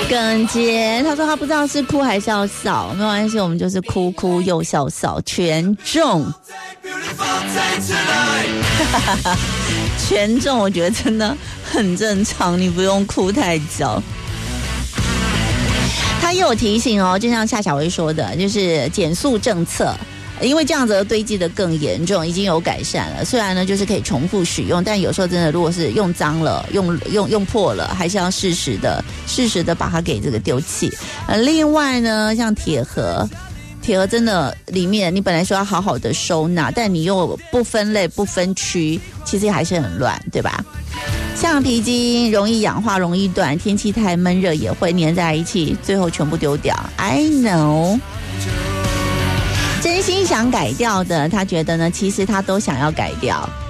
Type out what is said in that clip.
耿杰他说他不知道是哭还是要扫，没有关系，我们就是哭哭又笑扫，全中。全中我觉得真的很正常，你不用哭太早。他又有提醒哦，就像夏小薇说的，就是减速政策，因为这样子堆积的更严重，已经有改善了。虽然呢就是可以重复使用，但有时候真的如果是用脏了、用破了，还是要适时的把它给这个丢弃。另外呢，像铁盒真的里面你本来说要好好的收纳，但你又不分类不分区，其实还是很乱，对吧？橡皮筋容易氧化容易断，天气太闷热也会粘在一起，最后全部丢掉。 I know。 真心想改掉的，他觉得呢其实他都想要改掉，